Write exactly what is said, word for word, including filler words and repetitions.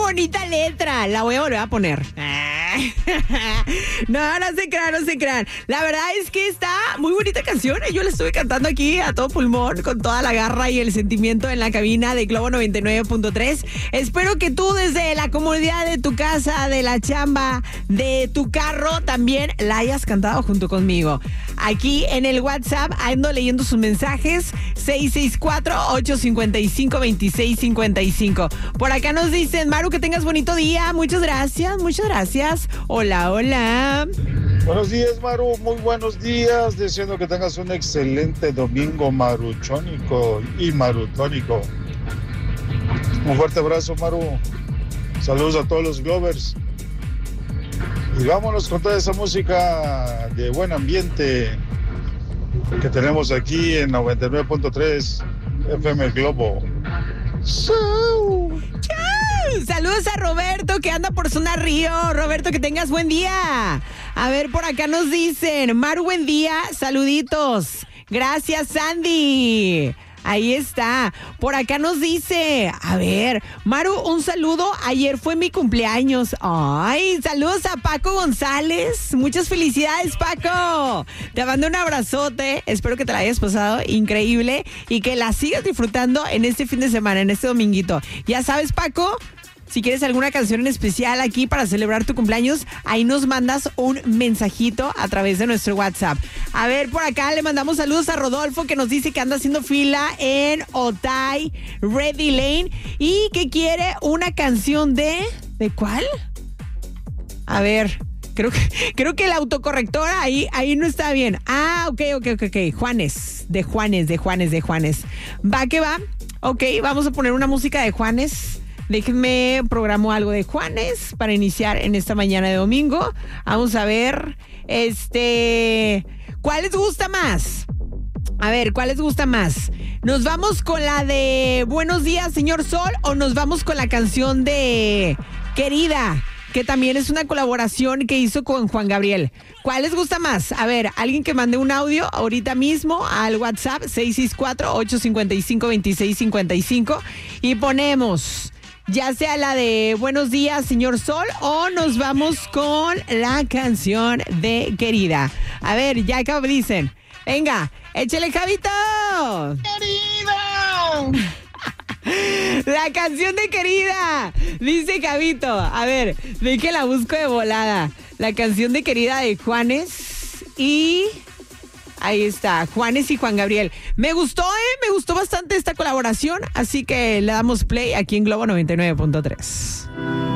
bonita letra. La voy a volver a poner. No, no se crean, no se crean. La verdad es que está muy bonita canción. Yo la estuve cantando aquí a todo pulmón, con toda la garra y el sentimiento en la cabina de Globo noventa y nueve punto tres. Espero que tú desde la comodidad de tu casa, de la chamba, de tu carro, también la hayas cantado junto conmigo. Aquí en el WhatsApp ando leyendo sus mensajes. seis seis cuatro, ocho cinco cinco, dos seis cinco cinco. Por acá nos dicen, Maru, que tengas bonito día. Muchas gracias, muchas gracias. Hola, hola. Buenos días, Maru. Muy buenos días. Deseando que tengas un excelente domingo maruchónico y marutónico. Un fuerte abrazo, Maru. Saludos a todos los Glovers. Y vámonos con toda esa música de buen ambiente que tenemos aquí en noventa y nueve punto tres F M Globo. ¡Chau! ¡Chau! Saludos a Roberto que anda por Zona Río. Roberto, que tengas buen día. A ver, por acá nos dicen, Maru, buen día, saluditos. Gracias, Sandy. Ahí está. Por acá nos dice, a ver, Maru, un saludo. Ayer fue mi cumpleaños. Ay, saludos a Paco González. Muchas felicidades, Paco. Te mando un abrazote. Espero que te la hayas pasado increíble y que la sigas disfrutando en este fin de semana, en este dominguito. Ya sabes, Paco, si quieres alguna canción en especial aquí para celebrar tu cumpleaños, ahí nos mandas un mensajito a través de nuestro WhatsApp. A ver, por acá le mandamos saludos a Rodolfo, que nos dice que anda haciendo fila en Otay, Ready Lane, y que quiere una canción de... ¿De cuál? A ver... Creo que, creo que la autocorrectora ahí, ahí no está bien. Ah, ok, ok, ok, ok. Juanes, de Juanes, de Juanes, de Juanes. Va que va. Ok, vamos a poner una música de Juanes. Déjenme programo algo de Juanes para iniciar en esta mañana de domingo. Vamos a ver, este, ¿cuál les gusta más? A ver, ¿cuál les gusta más? ¿Nos vamos con la de Buenos días, señor Sol, o nos vamos con la canción de Querida, que también es una colaboración que hizo con Juan Gabriel? ¿Cuál les gusta más? A ver, alguien que mande un audio ahorita mismo al WhatsApp seis seis cuatro, ocho cinco cinco, dos seis cinco cinco y ponemos ya sea la de Buenos días, señor Sol, o nos vamos con la canción de Querida. A ver, ya acá dicen, venga, échale, Javito. ¡Querida! La canción de Querida, dice Javito. A ver, ve que la busco de volada. La canción de Querida de Juanes y... Ahí está, Juanes y Juan Gabriel. Me gustó, ¿eh? Me gustó bastante esta colaboración, así que le damos play aquí en Globo noventa y nueve punto tres.